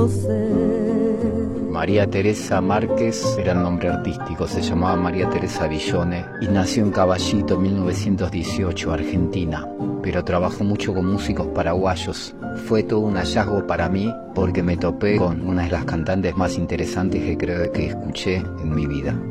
María Teresa Márquez era el nombre artístico, se llamaba María Teresa Villone y nació en Caballito en 1918, Argentina, pero trabajó mucho con músicos paraguayos. Fue todo un hallazgo para mí porque me topé con una de las cantantes más interesantes que creo que escuché en mi vida.